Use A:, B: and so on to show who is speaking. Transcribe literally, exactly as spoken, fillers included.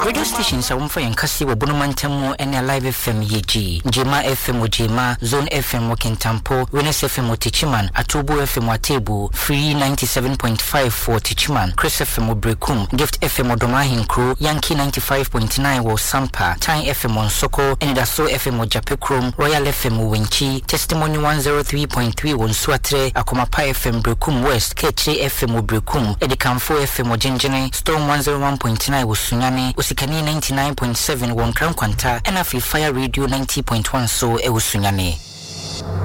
A: radio stations are for Yankasi wa Bonomantamu and a live F M Yeji, Jema F M Ojema, Zone F M Wakintampo, Wenes F M Tichiman, Atubu F M Watebu, Free ninety-seven point five for Tichiman, Chris F M Brekum, Gift F M Odomahin Crew, Yankee ninety-five point nine was Sampa, Time F M on Soko, and Daso F M Ojapekrum, Royal F M Winchi, Testimony one oh three point three on Swatre, Akomapa F M Brekum West, Keche F M Brekum, Edikamfo F M Ojinjene, Storm one oh one point nine was Sunyane, Usikani ninety-nine point seven one Crown Quanta, and Afi Fire Radio ninety point one so e Sunyane.